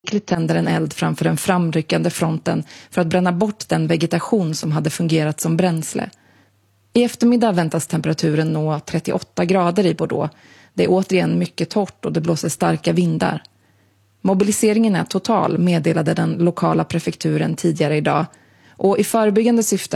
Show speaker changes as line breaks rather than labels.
tänder en eld framför den framryckande fronten för att bränna bort den vegetation som hade fungerat som bränsle. I eftermiddag väntas temperaturen nå 38 grader i Bordeaux. Det är återigen mycket torrt och det blåser starka vindar. Mobiliseringen är total, meddelade den lokala prefekturen tidigare idag, och i förebyggande syfte